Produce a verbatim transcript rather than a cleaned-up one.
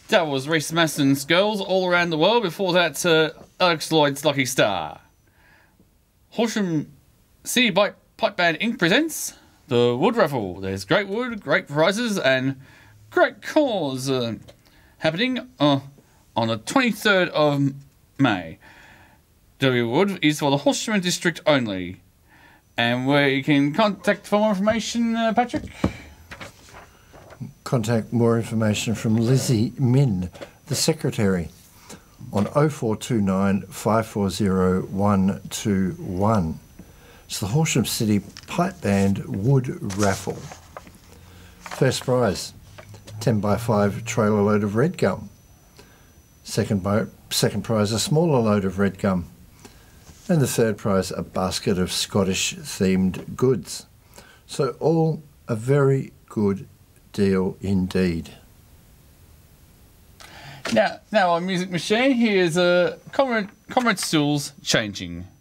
That was Reese Mason's Girls All Around the World. Before that, uh, Alex Lloyd's Lucky Star. Horsham City Pipe, Pipe Band Incorporated presents the Wood Raffle. There's great wood, great prizes, and great cause uh, happening uh, on the twenty-third of May. W Wood is for the Horsham district only. And where you can contact for more information, uh, Patrick? Contact more information from Lizzie Min, the Secretary, on oh four two nine, five four oh, one two one. It's the Horsham City Pipe Band Wood Raffle. First prize, ten by five trailer load of red gum. Second, by, second prize, a smaller load of red gum. And the third prize, a basket of Scottish-themed goods. So all a very good deal indeed. Now, now on Music Machine, here's uh, Comrade, Comrade Stools Changing.